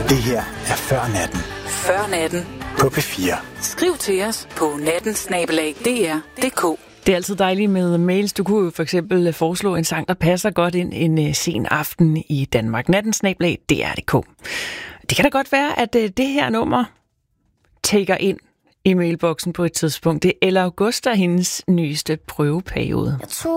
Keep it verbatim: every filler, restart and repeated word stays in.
Det her er Før Natten. Før Natten. På P fire. Skriv til os på natten snabel-a d r punktum d k. Det er altid dejligt med mails. Du kunne jo for eksempel foreslå en sang, der passer godt ind en sen aften i Danmark. natten snabel-a d r punktum d k. Det kan da godt være, at det her nummer tager ind i mailboksen på et tidspunkt. Det er Elle Augusta, hendes nyeste prøveperiode.